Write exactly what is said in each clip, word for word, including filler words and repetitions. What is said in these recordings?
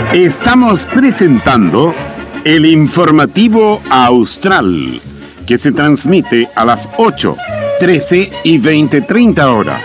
Estamos presentando el informativo Austral, que se transmite a las ocho, trece y veinte treinta horas.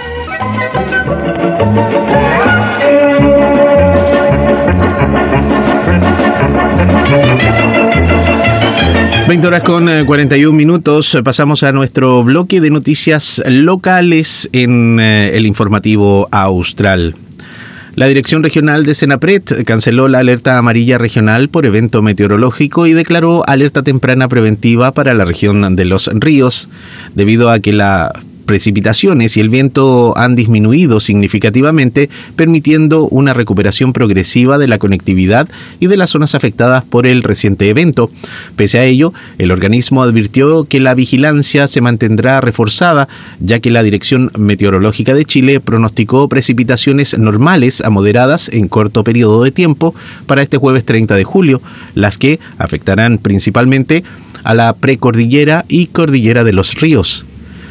veinte horas con cuarenta y un minutos, pasamos a nuestro bloque de noticias locales en eh, el informativo Austral. La Dirección Regional de Senapred canceló la alerta amarilla regional por evento meteorológico y declaró alerta temprana preventiva para la región de Los Ríos, debido a que las precipitaciones y el viento han disminuido significativamente, permitiendo una recuperación progresiva de la conectividad y de las zonas afectadas por el reciente evento. Pese a ello, el organismo advirtió que la vigilancia se mantendrá reforzada, ya que la Dirección Meteorológica de Chile pronosticó precipitaciones normales a moderadas en corto periodo de tiempo para este jueves treinta de julio, las que afectarán principalmente a la precordillera y cordillera de los ríos.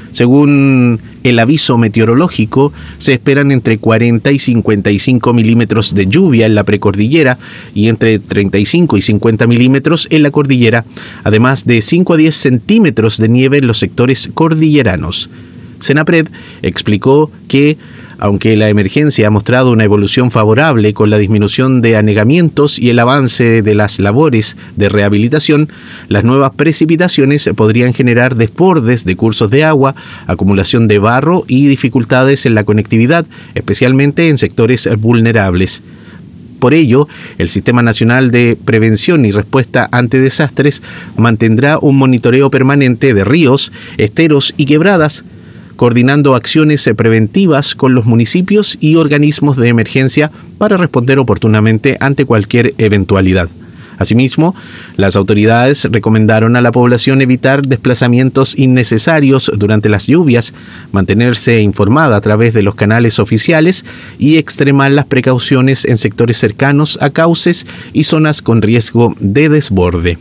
Según el aviso meteorológico, se esperan entre cuarenta y cincuenta y cinco milímetros de lluvia en la precordillera y entre treinta y cinco y cincuenta milímetros en la cordillera, además de cinco a diez centímetros de nieve en los sectores cordilleranos. Senapred explicó que, aunque la emergencia ha mostrado una evolución favorable con la disminución de anegamientos y el avance de las labores de rehabilitación, las nuevas precipitaciones podrían generar desbordes de cursos de agua, acumulación de barro y dificultades en la conectividad, especialmente en sectores vulnerables. Por ello, el Sistema Nacional de Prevención y Respuesta ante Desastres mantendrá un monitoreo permanente de ríos, esteros y quebradas, coordinando acciones preventivas con los municipios y organismos de emergencia para responder oportunamente ante cualquier eventualidad. Asimismo, las autoridades recomendaron a la población evitar desplazamientos innecesarios durante las lluvias, mantenerse informada a través de los canales oficiales y extremar las precauciones en sectores cercanos a cauces y zonas con riesgo de desborde.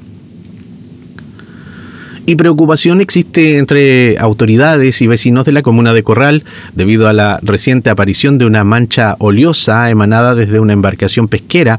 Y preocupación existe entre autoridades y vecinos de la comuna de Corral debido a la reciente aparición de una mancha oleosa emanada desde una embarcación pesquera,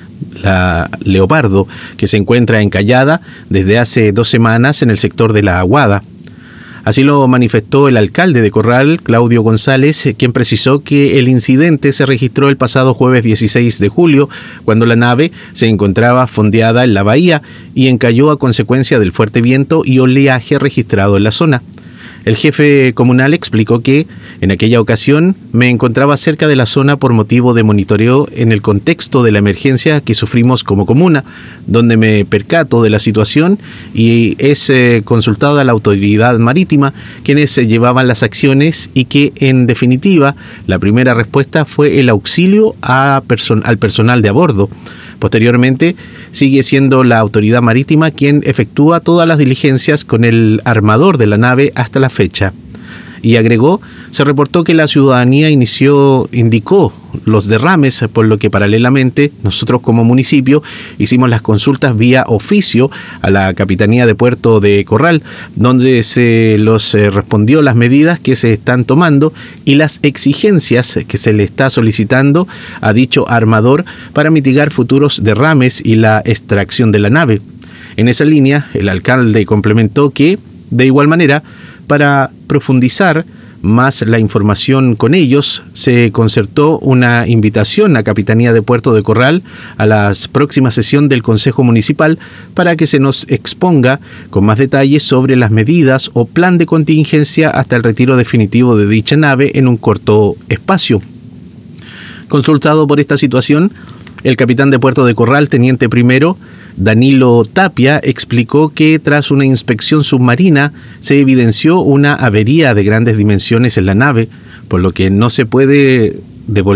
la Leopardo, que se encuentra encallada desde hace dos semanas en el sector de la Aguada. Así lo manifestó el alcalde de Corral, Claudio González, quien precisó que el incidente se registró el pasado jueves dieciséis de julio, cuando la nave se encontraba fondeada en la bahía y encalló a consecuencia del fuerte viento y oleaje registrado en la zona. El jefe comunal explicó que, en aquella ocasión, me encontraba cerca de la zona por motivo de monitoreo en el contexto de la emergencia que sufrimos como comuna, donde me percato de la situación y es eh, consultada la autoridad marítima, quienes eh, llevaban las acciones y que, en definitiva, la primera respuesta fue el auxilio a person- al personal de a bordo. Posteriormente, sigue siendo la autoridad marítima quien efectúa todas las diligencias con el armador de la nave hasta la fecha. Y agregó, se reportó que la ciudadanía inició, indicó los derrames, por lo que paralelamente nosotros como municipio hicimos las consultas vía oficio a la Capitanía de Puerto de Corral, donde se los eh, respondió las medidas que se están tomando y las exigencias que se le está solicitando a dicho armador para mitigar futuros derrames y la extracción de la nave. En esa línea, el alcalde complementó que, de igual manera, para profundizar más la información con ellos, se concertó una invitación a Capitanía de Puerto de Corral a la próxima sesión del Consejo Municipal para que se nos exponga con más detalles sobre las medidas o plan de contingencia hasta el retiro definitivo de dicha nave en un corto espacio. Consultado por esta situación, el capitán de Puerto de Corral, teniente primero, Danilo Tapia, explicó que tras una inspección submarina se evidenció una avería de grandes dimensiones en la nave, por lo que no se puede devolver